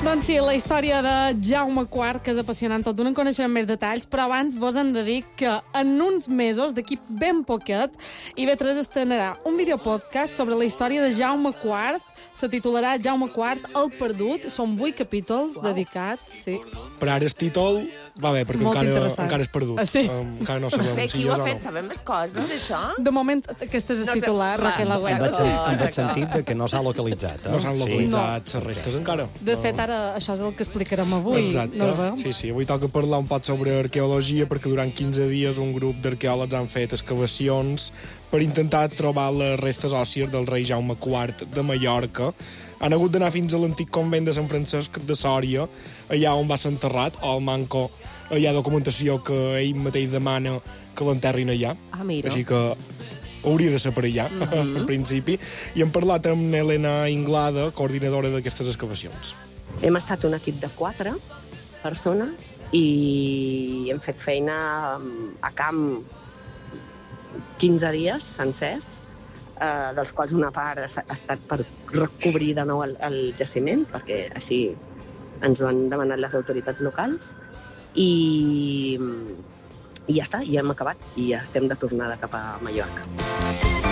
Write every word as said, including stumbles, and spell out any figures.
Doncs sí, la història de Jaume quart, que és apassionant, tot d'una en coneixerem més detalls, però abans vos hem de dir que en uns mesos, d'aquí ben poquet, I V tres estrenarà un videopodcast sobre la història de Jaume quart, se titularà Jaume quart, el perdut, són vuit capítols wow. dedicats, sí. Per ara el títol va bé, perquè encara, encara és perdut. Ah, sí? Um, encara no sabem Bé, si qui ho ha és o fet? no. Sabem més coses d'això? De moment, aquesta és el No sé, titular, va, Raquel bueno, Agüero. En el, sen- en el sentit de que no s'ha localitzat. Eh? No s'han localitzat No. les restes encara. De fet, ara això és el que explicarem avui. Exacte. No ho veus? Sí, sí. Avui toca parlar un poc sobre arqueologia perquè durant quinze dies un grup d'arqueòlegs han fet excavacions per intentar trobar les restes òssies del rei Jaume quart de Mallorca. Han hagut d'anar fins a l'antic convent de Sant Francesc de Sòria, allà on va ser enterrat, o al Manco hi ha documentació que ell mateix demana que l'enterrin allà. Ah, mira. Així que hauria de ser per allà, mm -hmm. en principi. I hem parlat amb Helena Inglada, coordinadora d'aquestes excavacions. Hem estat un equip de quatre persones i hem fet feina a camp quinze dies sencers, eh, dels quals una part ha estat per recobrir de nou el, el jaciment, perquè així ens ho han demanat les autoritats locals, i, i ja està, ja hem acabat i ja estem de tornada cap a Mallorca.